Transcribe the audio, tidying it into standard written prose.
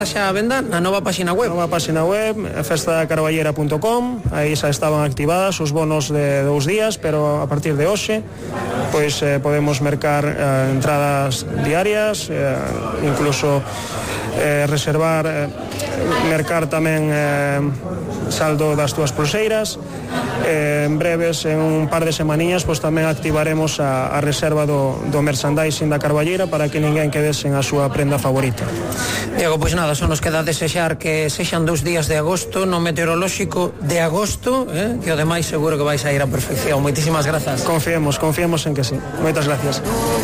xa a venda na nova páxina web. Nova páxina web, festadacarballera.com, aí xa estaban activadas os bonos de 2 días, pero a partir de hoxe pois podemos mercar entradas diarias, incluso reservar, mercar tamén saldo das túas pulseiras. En breves, en un par de semaninhas, pois tamén activaremos a reserva do merchandising da Carballera para que ninguén quede sen a súa prenda favorita. Diego, pois nada, só nos queda desexar que sexan 2 días de agosto no meteorolóxico de agosto, que o demais seguro que vais a ir a perfección. Moitísimas grazas. Confiemos en que sí. Moitas gracias.